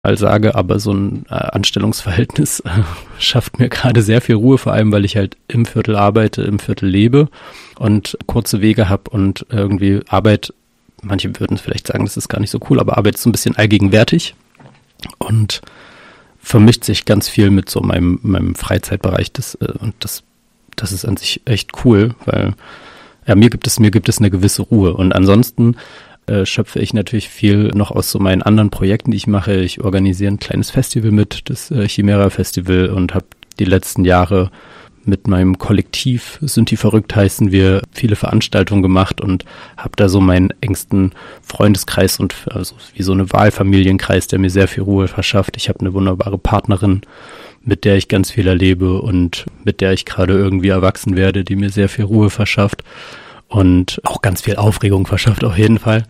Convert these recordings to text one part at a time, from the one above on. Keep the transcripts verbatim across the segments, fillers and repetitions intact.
mal sage, aber so ein äh, Anstellungsverhältnis äh, schafft mir gerade sehr viel Ruhe, vor allem, weil ich halt im Viertel arbeite, im Viertel lebe und kurze Wege habe und irgendwie Arbeit, manche würden vielleicht sagen, das ist gar nicht so cool, aber Arbeit ist so ein bisschen allgegenwärtig und vermischt sich ganz viel mit so meinem, meinem Freizeitbereich das, äh, und das, das ist an sich echt cool, weil ja, mir gibt es, mir gibt es eine gewisse Ruhe und ansonsten äh, schöpfe ich natürlich viel noch aus so meinen anderen Projekten, die ich mache. Ich organisiere ein kleines Festival mit, das äh, Chimera Festival und habe die letzten Jahre mit meinem Kollektiv, Synthi verrückt heißen wir, viele Veranstaltungen gemacht und habe da so meinen engsten Freundeskreis und also wie so eine Wahlfamilienkreis, der mir sehr viel Ruhe verschafft. Ich habe eine wunderbare Partnerin, mit der ich ganz viel erlebe und mit der ich gerade irgendwie erwachsen werde, die mir sehr viel Ruhe verschafft und auch ganz viel Aufregung verschafft auf jeden Fall.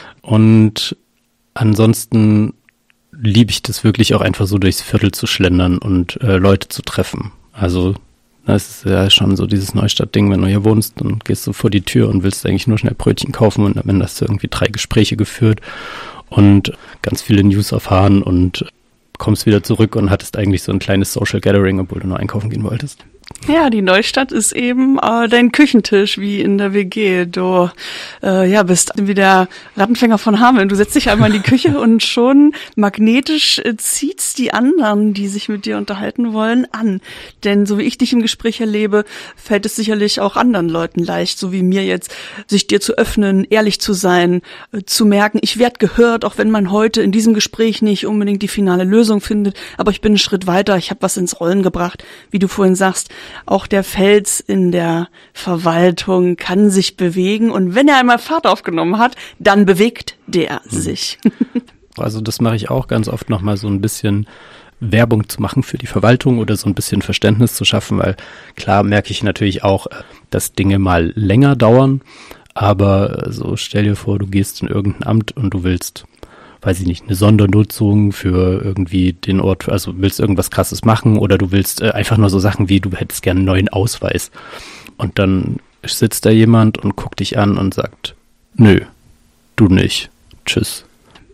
Und ansonsten liebe ich das wirklich auch einfach so durchs Viertel zu schlendern und äh, Leute zu treffen. Also das ist ja schon so dieses Neustadt-Ding, wenn du hier wohnst, dann gehst du vor die Tür und willst eigentlich nur schnell Brötchen kaufen und am Ende hast du irgendwie drei Gespräche geführt und ganz viele News erfahren und kommst wieder zurück und hattest eigentlich so ein kleines Social Gathering, obwohl du nur einkaufen gehen wolltest. Ja, die Neustadt ist eben äh, dein Küchentisch, wie in der W G. Du äh, ja, bist wie der Rattenfänger von Hameln. Du setzt dich einmal in die Küche und schon magnetisch äh, zieht's die anderen, die sich mit dir unterhalten wollen, an. Denn so wie ich dich im Gespräch erlebe, fällt es sicherlich auch anderen Leuten leicht, so wie mir jetzt, sich dir zu öffnen, ehrlich zu sein, äh, zu merken, ich werde gehört, auch wenn man heute in diesem Gespräch nicht unbedingt die finale Lösung findet, aber ich bin einen Schritt weiter, ich habe was ins Rollen gebracht, wie du vorhin sagst. Auch der Fels in der Verwaltung kann sich bewegen und wenn er einmal Fahrt aufgenommen hat, dann bewegt der sich. Also das mache ich auch ganz oft nochmal so ein bisschen Werbung zu machen für die Verwaltung oder so ein bisschen Verständnis zu schaffen, weil klar merke ich natürlich auch, dass Dinge mal länger dauern, aber so stell dir vor, du gehst in irgendein Amt und du willst, weiß ich nicht, eine Sondernutzung für irgendwie den Ort, also willst irgendwas Krasses machen oder du willst äh, einfach nur so Sachen wie, du hättest gerne einen neuen Ausweis. Und dann sitzt da jemand und guckt dich an und sagt, nö, du nicht, tschüss.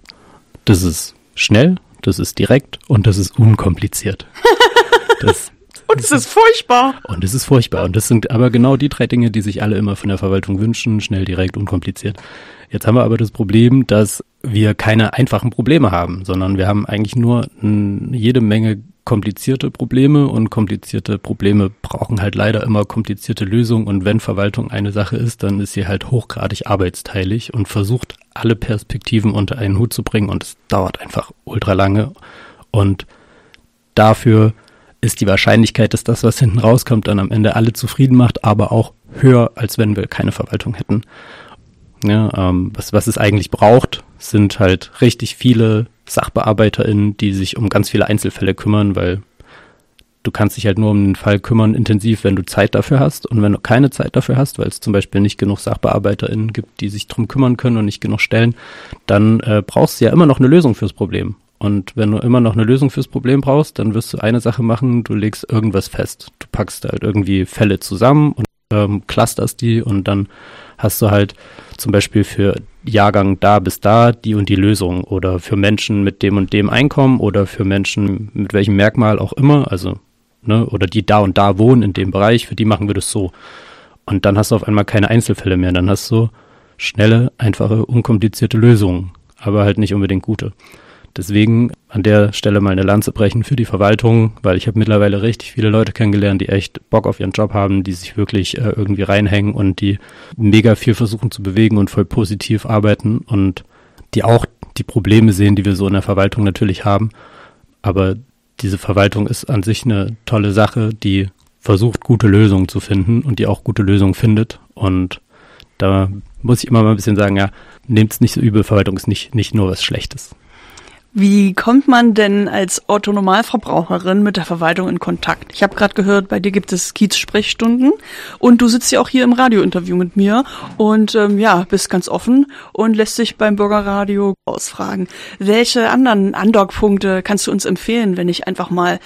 Das ist schnell, das ist direkt und das ist unkompliziert. Das, und es ist furchtbar. Und es ist furchtbar. Und das sind aber genau die drei Dinge, die sich alle immer von der Verwaltung wünschen, schnell, direkt, unkompliziert. Jetzt haben wir aber das Problem, dass wir keine einfachen Probleme haben, sondern wir haben eigentlich nur n- jede Menge komplizierte Probleme und komplizierte Probleme brauchen halt leider immer komplizierte Lösungen und wenn Verwaltung eine Sache ist, dann ist sie halt hochgradig arbeitsteilig und versucht alle Perspektiven unter einen Hut zu bringen und es dauert einfach ultra lange und dafür ist die Wahrscheinlichkeit, dass das, was hinten rauskommt, dann am Ende alle zufrieden macht, aber auch höher, als wenn wir keine Verwaltung hätten. Ja, ähm, was, was es eigentlich braucht, sind halt richtig viele SachbearbeiterInnen, die sich um ganz viele Einzelfälle kümmern, weil du kannst dich halt nur um den Fall kümmern intensiv, wenn du Zeit dafür hast und wenn du keine Zeit dafür hast, weil es zum Beispiel nicht genug SachbearbeiterInnen gibt, die sich drum kümmern können und nicht genug Stellen, dann äh, brauchst du ja immer noch eine Lösung fürs Problem. Und wenn du immer noch eine Lösung fürs Problem brauchst, dann wirst du eine Sache machen, du legst irgendwas fest. Du packst halt irgendwie Fälle zusammen und ähm, clusterst die und dann hast du halt zum Beispiel für Jahrgang da bis da die und die Lösung oder für Menschen mit dem und dem Einkommen oder für Menschen mit welchem Merkmal auch immer, also ne, oder die da und da wohnen in dem Bereich, für die machen wir das so. Und dann hast du auf einmal keine Einzelfälle mehr, dann hast du schnelle, einfache, unkomplizierte Lösungen, aber halt nicht unbedingt gute. Deswegen an der Stelle mal eine Lanze brechen für die Verwaltung, weil ich habe mittlerweile richtig viele Leute kennengelernt, die echt Bock auf ihren Job haben, die sich wirklich äh, irgendwie reinhängen und die mega viel versuchen zu bewegen und voll positiv arbeiten und die auch die Probleme sehen, die wir so in der Verwaltung natürlich haben. Aber diese Verwaltung ist an sich eine tolle Sache, die versucht, gute Lösungen zu finden und die auch gute Lösungen findet. Und da muss ich immer mal ein bisschen sagen, ja, nehmt's nicht so übel, Verwaltung ist nicht, nicht nur was Schlechtes. Wie kommt man denn als Otto-Normalverbraucherin mit der Verwaltung in Kontakt? Ich habe gerade gehört, bei dir gibt es Kiez-Sprechstunden und du sitzt ja auch hier im Radiointerview mit mir und ähm, ja, bist ganz offen und lässt dich beim Bürgerradio ausfragen. Welche anderen Andockpunkte kannst du uns empfehlen, wenn ich einfach mal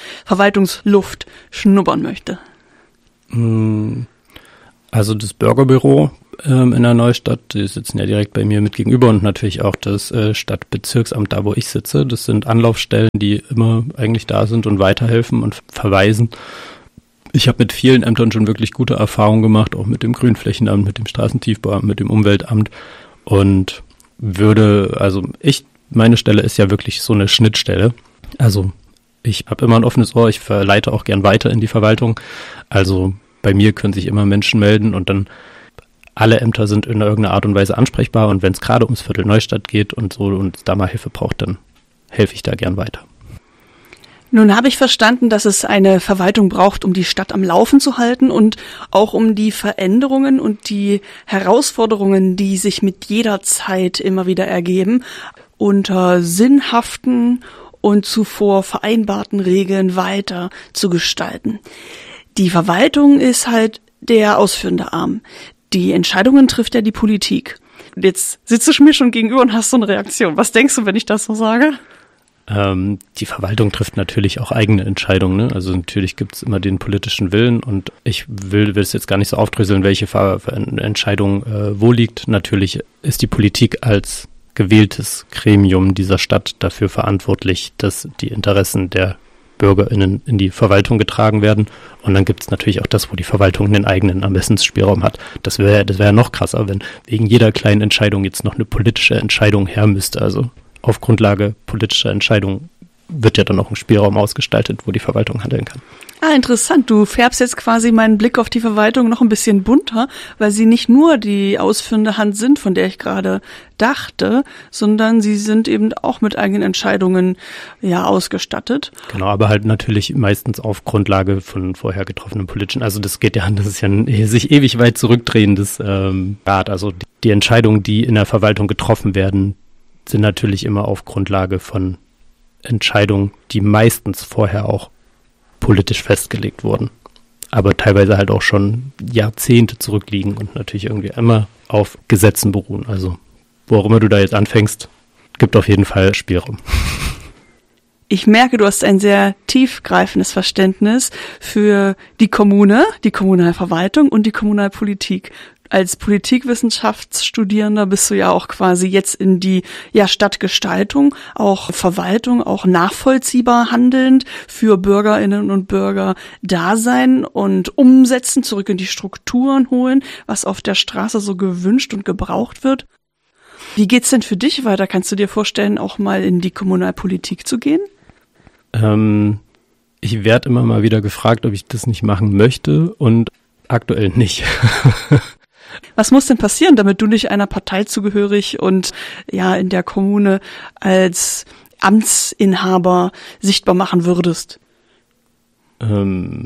Verwaltungsluft schnuppern möchte? Also das Bürgerbüro ähm, in der Neustadt, die sitzen ja direkt bei mir mit gegenüber, und natürlich auch das äh, Stadtbezirksamt, da wo ich sitze. Das sind Anlaufstellen, die immer eigentlich da sind und weiterhelfen und verweisen. Ich habe mit vielen Ämtern schon wirklich gute Erfahrungen gemacht, auch mit dem Grünflächenamt, mit dem Straßentiefbauamt, mit dem Umweltamt, und würde, also ich, meine Stelle ist ja wirklich so eine Schnittstelle. Also ich habe immer ein offenes Ohr, ich verleite auch gern weiter in die Verwaltung. Also bei mir können sich immer Menschen melden, und dann alle Ämter sind in irgendeiner Art und Weise ansprechbar, und wenn es gerade ums Viertel Neustadt geht und so und da mal Hilfe braucht, dann helfe ich da gern weiter. Nun habe ich verstanden, dass es eine Verwaltung braucht, um die Stadt am Laufen zu halten und auch um die Veränderungen und die Herausforderungen, die sich mit jeder Zeit immer wieder ergeben, unter sinnhaften und zuvor vereinbarten Regeln weiter zu gestalten. Die Verwaltung ist halt der ausführende Arm. Die Entscheidungen trifft ja die Politik. Jetzt sitzt du mir schon gegenüber und hast so eine Reaktion. Was denkst du, wenn ich das so sage? Ähm, die Verwaltung trifft natürlich auch eigene Entscheidungen, ne? Also natürlich gibt es immer den politischen Willen, und ich will, will es jetzt gar nicht so aufdröseln, welche Ver- Ver- Entscheidung äh, wo liegt. Natürlich ist die Politik als gewähltes Gremium dieser Stadt dafür verantwortlich, dass die Interessen der BürgerInnen in die Verwaltung getragen werden. Und dann gibt es natürlich auch das, wo die Verwaltung einen eigenen Ermessensspielraum hat. Das wäre das wäre noch krasser, wenn wegen jeder kleinen Entscheidung jetzt noch eine politische Entscheidung her müsste. Also auf Grundlage politischer Entscheidungen wird ja dann auch ein Spielraum ausgestaltet, wo die Verwaltung handeln kann. Ah, interessant. Du färbst jetzt quasi meinen Blick auf die Verwaltung noch ein bisschen bunter, weil sie nicht nur die ausführende Hand sind, von der ich gerade dachte, sondern sie sind eben auch mit eigenen Entscheidungen ja ausgestattet. Genau, aber halt natürlich meistens auf Grundlage von vorher getroffenen politischen. Also das geht ja, das ist ja ein sich ewig weit zurückdrehendes ähm, Rad. Also die, die Entscheidungen, die in der Verwaltung getroffen werden, sind natürlich immer auf Grundlage von Entscheidungen, die meistens vorher auch politisch festgelegt wurden, aber teilweise halt auch schon Jahrzehnte zurückliegen und natürlich irgendwie immer auf Gesetzen beruhen. Also wo auch immer du da jetzt anfängst, gibt auf jeden Fall Spielraum. Ich merke, du hast ein sehr tiefgreifendes Verständnis für die Kommune, die Kommunalverwaltung und die Kommunalpolitik. Als Politikwissenschaftsstudierender bist du ja auch quasi jetzt in die ja Stadtgestaltung, auch Verwaltung, auch nachvollziehbar handelnd für Bürgerinnen und Bürger da sein und umsetzen, zurück in die Strukturen holen, was auf der Straße so gewünscht und gebraucht wird. Wie geht's denn für dich weiter? Kannst du dir vorstellen, auch mal in die Kommunalpolitik zu gehen? Ähm, ich werde immer mal wieder gefragt, ob ich das nicht machen möchte, und aktuell nicht. Was muss denn passieren, damit du dich einer Partei zugehörig und ja in der Kommune als Amtsinhaber sichtbar machen würdest? Ähm,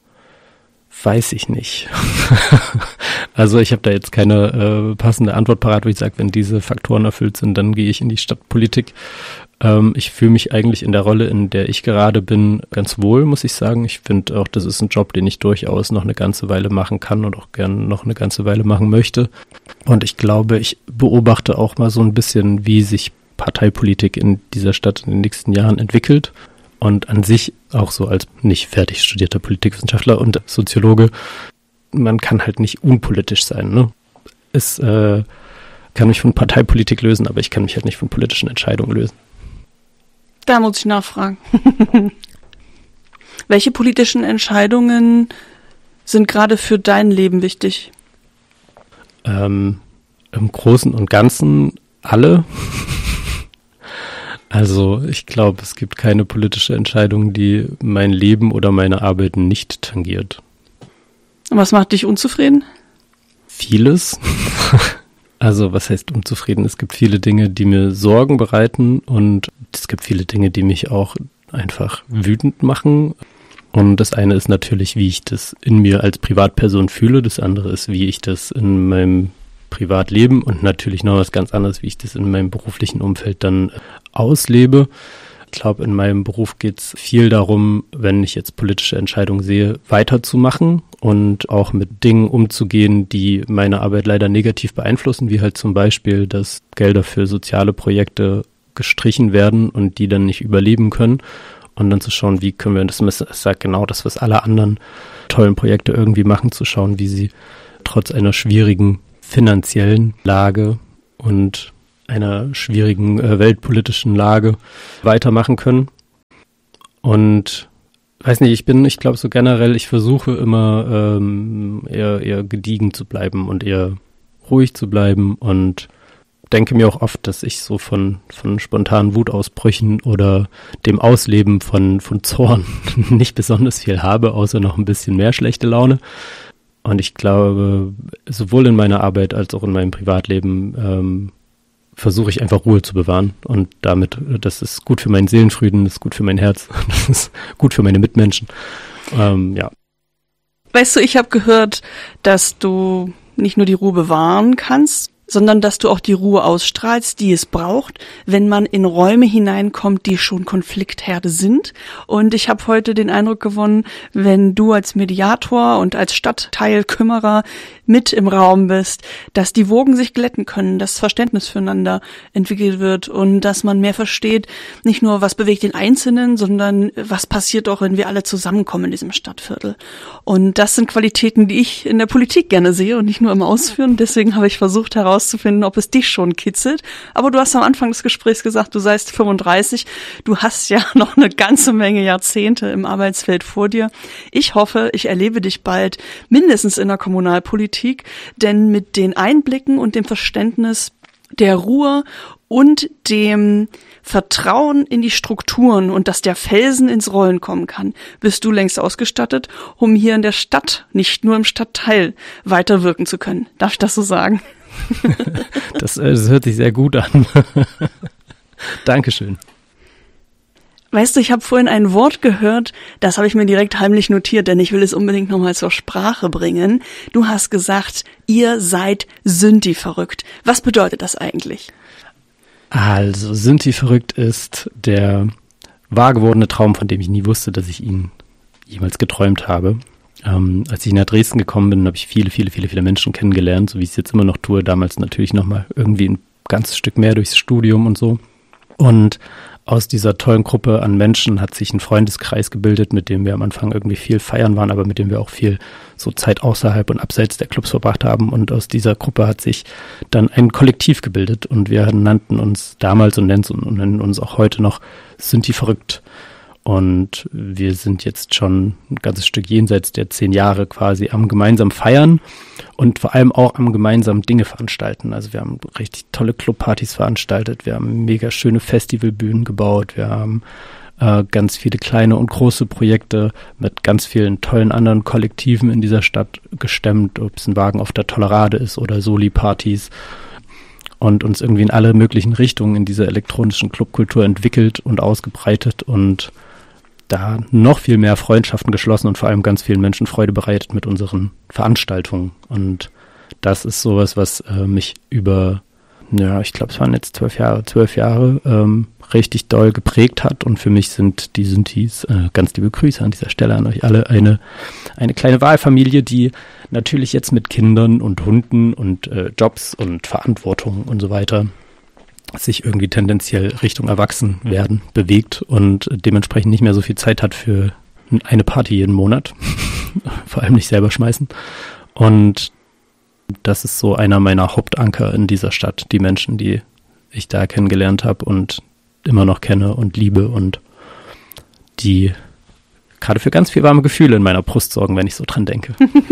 weiß ich nicht. Also ich habe da jetzt keine äh, passende Antwort parat, wo ich sage, wenn diese Faktoren erfüllt sind, dann gehe ich in die Stadtpolitik. Ähm, ich fühle mich eigentlich in der Rolle, in der ich gerade bin, ganz wohl, muss ich sagen. Ich finde auch, das ist ein Job, den ich durchaus noch eine ganze Weile machen kann und auch gerne noch eine ganze Weile machen möchte. Und ich glaube, ich beobachte auch mal so ein bisschen, wie sich Parteipolitik in dieser Stadt in den nächsten Jahren entwickelt. Und an sich auch so als nicht fertig studierter Politikwissenschaftler und Soziologe, man kann halt nicht unpolitisch sein, ne? Es äh, kann mich von Parteipolitik lösen, aber ich kann mich halt nicht von politischen Entscheidungen lösen. Da muss ich nachfragen. Welche politischen Entscheidungen sind gerade für dein Leben wichtig? Ähm, im Großen und Ganzen alle. Also ich glaube, es gibt keine politische Entscheidung, die mein Leben oder meine Arbeit nicht tangiert. Und was macht dich unzufrieden? Vieles. Also was heißt unzufrieden? Es gibt viele Dinge, die mir Sorgen bereiten, und es gibt viele Dinge, die mich auch einfach wütend machen. Und das eine ist natürlich, wie ich das in mir als Privatperson fühle. Das andere ist, wie ich das in meinem Privatleben, und natürlich noch was ganz anderes, wie ich das in meinem beruflichen Umfeld dann auslebe. Ich glaube, in meinem Beruf geht es viel darum, wenn ich jetzt politische Entscheidungen sehe, weiterzumachen und auch mit Dingen umzugehen, die meine Arbeit leider negativ beeinflussen, wie halt zum Beispiel, dass Gelder für soziale Projekte gestrichen werden und die dann nicht überleben können. Und dann zu schauen, wie können wir, das ist halt genau das, was alle anderen tollen Projekte irgendwie machen, zu schauen, wie sie trotz einer schwierigen finanziellen Lage und einer schwierigen äh, weltpolitischen Lage weitermachen können. Und weiß nicht, ich bin, ich glaube so generell, ich versuche immer ähm, eher, eher gediegen zu bleiben und eher ruhig zu bleiben und denke mir auch oft, dass ich so von, von spontanen Wutausbrüchen oder dem Ausleben von, von Zorn nicht besonders viel habe, außer noch ein bisschen mehr schlechte Laune. Und ich glaube, sowohl in meiner Arbeit als auch in meinem Privatleben ähm, versuche ich einfach Ruhe zu bewahren. Und damit, das ist gut für meinen Seelenfrieden, das ist gut für mein Herz, das ist gut für meine Mitmenschen. Ähm, ja. Weißt du, ich habe gehört, dass du nicht nur die Ruhe bewahren kannst, sondern dass du auch die Ruhe ausstrahlst, die es braucht, wenn man in Räume hineinkommt, die schon Konfliktherde sind. Und ich habe heute den Eindruck gewonnen, wenn du als Mediator und als Stadtteilkümmerer mit im Raum bist, dass die Wogen sich glätten können, dass Verständnis füreinander entwickelt wird und dass man mehr versteht, nicht nur was bewegt den Einzelnen, sondern was passiert auch, wenn wir alle zusammenkommen in diesem Stadtviertel. Und das sind Qualitäten, die ich in der Politik gerne sehe und nicht nur im Ausführen. Deswegen habe ich versucht herauszufinden, ob es dich schon kitzelt. Aber du hast am Anfang des Gesprächs gesagt, du seist fünfunddreißig. Du hast ja noch eine ganze Menge Jahrzehnte im Arbeitsfeld vor dir. Ich hoffe, ich erlebe dich bald mindestens in der Kommunalpolitik, denn mit den Einblicken und dem Verständnis der Ruhe und dem Vertrauen in die Strukturen und dass der Felsen ins Rollen kommen kann, bist du längst ausgestattet, um hier in der Stadt, nicht nur im Stadtteil, weiterwirken zu können. Darf ich das so sagen? Das, das hört sich sehr gut an. Dankeschön. Weißt du, ich habe vorhin ein Wort gehört, das habe ich mir direkt heimlich notiert, denn ich will es unbedingt nochmal zur Sprache bringen. Du hast gesagt, ihr seid Synthi-verrückt. Was bedeutet das eigentlich? Also, Synthi-verrückt ist der wahr gewordene Traum, von dem ich nie wusste, dass ich ihn jemals geträumt habe. Ähm, als ich nach Dresden gekommen bin, habe ich viele, viele, viele, viele Menschen kennengelernt, so wie ich es jetzt immer noch tue. Damals natürlich nochmal irgendwie ein ganzes Stück mehr durchs Studium und so. Und aus dieser tollen Gruppe an Menschen hat sich ein Freundeskreis gebildet, mit dem wir am Anfang irgendwie viel feiern waren, aber mit dem wir auch viel so Zeit außerhalb und abseits der Clubs verbracht haben. Und aus dieser Gruppe hat sich dann ein Kollektiv gebildet und wir nannten uns damals und nennen uns auch heute noch Synthi-verrückt. Und wir sind jetzt schon ein ganzes Stück jenseits der zehn Jahre quasi am gemeinsam feiern und vor allem auch am gemeinsam Dinge veranstalten. Also wir haben richtig tolle Clubpartys veranstaltet, wir haben mega schöne Festivalbühnen gebaut, wir haben äh, ganz viele kleine und große Projekte mit ganz vielen tollen anderen Kollektiven in dieser Stadt gestemmt, ob es ein Wagen auf der Tollerade ist oder Soli-Partys. Und uns irgendwie in alle möglichen Richtungen in dieser elektronischen Clubkultur entwickelt und ausgebreitet und da noch viel mehr Freundschaften geschlossen und vor allem ganz vielen Menschen Freude bereitet mit unseren Veranstaltungen. Und das ist sowas, was äh, mich über, ja, ich glaube, es waren jetzt zwölf Jahre, zwölf Jahre ähm, richtig doll geprägt hat. Und für mich sind die Synthis, äh, ganz liebe Grüße an dieser Stelle an euch alle, eine, eine kleine Wahlfamilie, die natürlich jetzt mit Kindern und Hunden und äh, Jobs und Verantwortung und so weiter sich irgendwie tendenziell Richtung Erwachsenwerden bewegt und dementsprechend nicht mehr so viel Zeit hat für eine Party jeden Monat. Vor allem nicht selber schmeißen. Und das ist so einer meiner Hauptanker in dieser Stadt. Die Menschen, die ich da kennengelernt habe und immer noch kenne und liebe und die gerade für ganz viel warme Gefühle in meiner Brust sorgen, wenn ich so dran denke.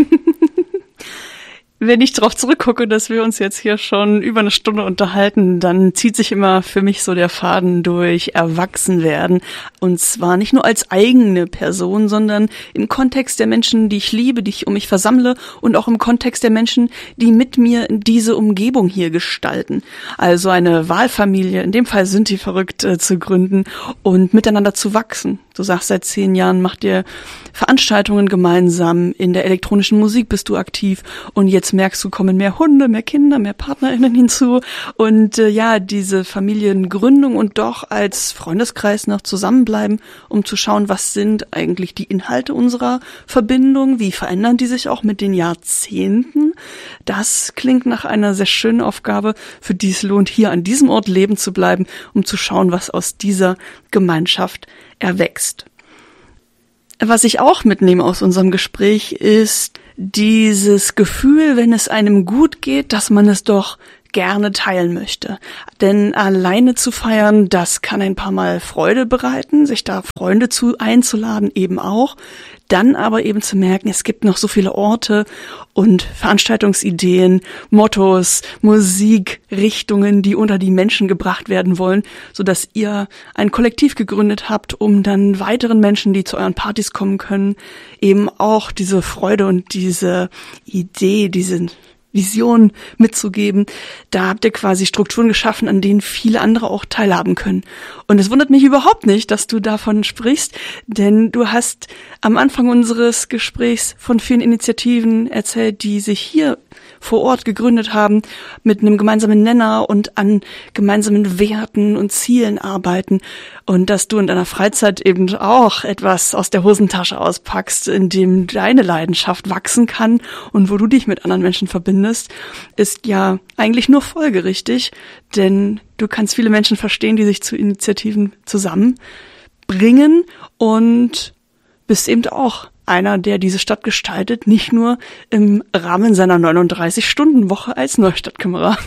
Wenn ich darauf zurückgucke, dass wir uns jetzt hier schon über eine Stunde unterhalten, dann zieht sich immer für mich so der Faden durch Erwachsenwerden. Und zwar nicht nur als eigene Person, sondern im Kontext der Menschen, die ich liebe, die ich um mich versammle und auch im Kontext der Menschen, die mit mir diese Umgebung hier gestalten. Also eine Wahlfamilie, in dem Fall Synthi-verrückt, äh, zu gründen und miteinander zu wachsen. Du sagst, seit zehn Jahren macht ihr Veranstaltungen gemeinsam, in der elektronischen Musik bist du aktiv und jetzt merkst du, kommen mehr Hunde, mehr Kinder, mehr PartnerInnen hinzu und äh, ja, diese Familiengründung und doch als Freundeskreis noch zusammenbleiben, um zu schauen, was sind eigentlich die Inhalte unserer Verbindung, wie verändern die sich auch mit den Jahrzehnten. Das klingt nach einer sehr schönen Aufgabe, für die es lohnt, hier an diesem Ort leben zu bleiben, um zu schauen, was aus dieser Gemeinschaft erwächst. Was ich auch mitnehme aus unserem Gespräch ist dieses Gefühl, wenn es einem gut geht, dass man es doch gerne teilen möchte. Denn alleine zu feiern, das kann ein paar Mal Freude bereiten, sich da Freunde zu einzuladen eben auch. Dann aber eben zu merken, es gibt noch so viele Orte und Veranstaltungsideen, Mottos, Musikrichtungen, die unter die Menschen gebracht werden wollen, sodass ihr ein Kollektiv gegründet habt, um dann weiteren Menschen, die zu euren Partys kommen können, eben auch diese Freude und diese Idee, diese Vision mitzugeben. Da habt ihr quasi Strukturen geschaffen, an denen viele andere auch teilhaben können. Und es wundert mich überhaupt nicht, dass du davon sprichst, denn du hast am Anfang unseres Gesprächs von vielen Initiativen erzählt, die sich hier vor Ort gegründet haben, mit einem gemeinsamen Nenner und an gemeinsamen Werten und Zielen arbeiten und dass du in deiner Freizeit eben auch etwas aus der Hosentasche auspackst, in dem deine Leidenschaft wachsen kann und wo du dich mit anderen Menschen verbindest, ist ja eigentlich nur folgerichtig, denn du kannst viele Menschen verstehen, die sich zu Initiativen zusammenbringen und bist eben auch einer, der diese Stadt gestaltet, nicht nur im Rahmen seiner neununddreißig-Stunden-Woche als Neustadtkämmerer.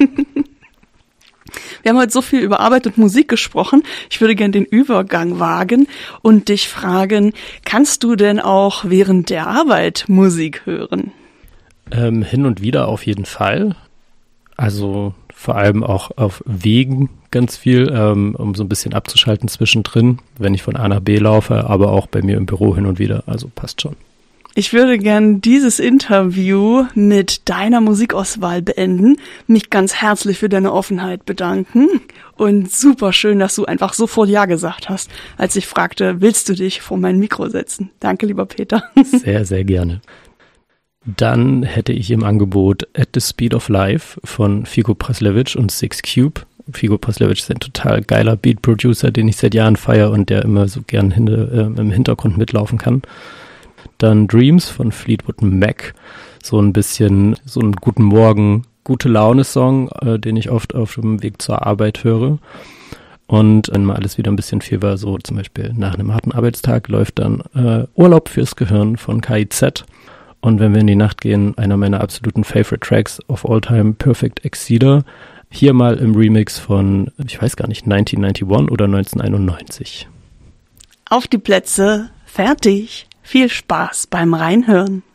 Wir haben heute so viel über Arbeit und Musik gesprochen. Ich würde gerne den Übergang wagen und dich fragen, kannst du denn auch während der Arbeit Musik hören? Ähm, hin und wieder auf jeden Fall. Also vor allem auch auf Wegen ganz viel, ähm, um so ein bisschen abzuschalten zwischendrin, wenn ich von A nach B laufe, aber auch bei mir im Büro hin und wieder, also passt schon. Ich würde gern dieses Interview mit deiner Musikauswahl beenden, mich ganz herzlich für deine Offenheit bedanken und super schön, dass du einfach sofort Ja gesagt hast, als ich fragte, willst du dich vor mein Mikro setzen? Danke, lieber Peter. Sehr, sehr gerne. Dann hätte ich im Angebot At the Speed of Life von Figo Praslevic und Six Cube. Figo Praslevic ist ein total geiler Beat-Producer, den ich seit Jahren feiere und der immer so gern hinter, äh, im Hintergrund mitlaufen kann. Dann Dreams von Fleetwood Mac, so ein bisschen so einen guten Morgen, gute Laune-Song, äh, den ich oft auf dem Weg zur Arbeit höre. Und wenn mal alles wieder ein bisschen viel war, so zum Beispiel nach einem harten Arbeitstag, läuft dann äh, Urlaub fürs Gehirn von K I Z. Und wenn wir in die Nacht gehen, einer meiner absoluten Favorite Tracks of all time, Perfect Exceeder. Hier mal im Remix von, ich weiß gar nicht, neunzehnhunderteinundneunzig oder neunzehnhunderteinundneunzig. Auf die Plätze, fertig. Viel Spaß beim Reinhören.